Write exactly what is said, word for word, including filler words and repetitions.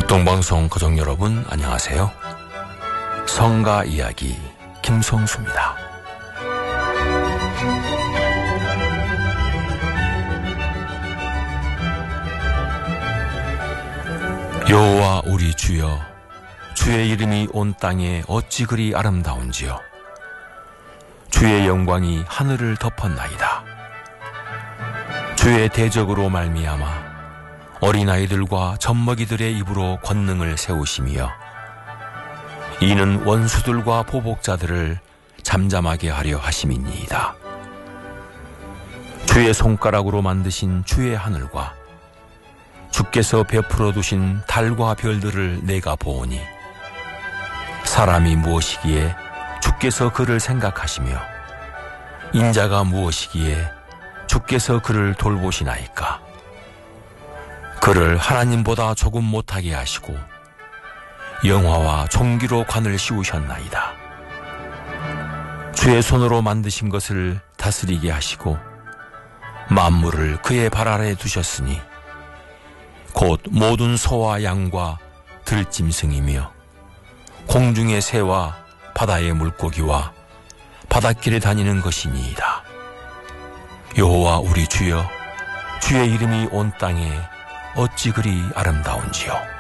북동방송 가족 여러분 안녕하세요. 성가 이야기 김성수입니다. 여호와 우리 주여, 주의 이름이 온 땅에 어찌 그리 아름다운지요. 주의 영광이 하늘을 덮었나이다. 주의 대적으로 말미암아 어린아이들과 젖먹이들의 입으로 권능을 세우시며 이는 원수들과 보복자들을 잠잠하게 하려 하심이니이다. 주의 손가락으로 만드신 주의 하늘과 주께서 베풀어 두신 달과 별들을 내가 보오니 사람이 무엇이기에 주께서 그를 생각하시며 인자가 무엇이기에 주께서 그를 돌보시나이까. 그를 하나님보다 조금 못하게 하시고 영화와 종기로 관을 씌우셨나이다. 주의 손으로 만드신 것을 다스리게 하시고 만물을 그의 발 아래 두셨으니 곧 모든 소와 양과 들짐승이며 공중의 새와 바다의 물고기와 바닷길에 다니는 것이니이다. 여호와 우리 주여, 주의 이름이 온 땅에 어찌 그리 아름다운지요.